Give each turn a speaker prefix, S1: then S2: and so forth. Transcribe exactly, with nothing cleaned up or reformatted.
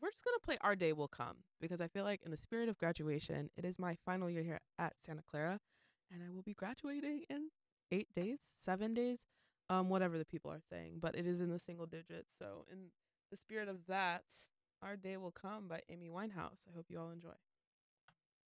S1: we're just gonna play Our Day Will Come because I feel like in the spirit of graduation, it is my final year here at Santa Clara, and I will be graduating in eight days, seven days, um, whatever the people are saying, but it is in the single digits. So in the spirit of that, Our Day Will Come by Amy Winehouse. I hope you all enjoy.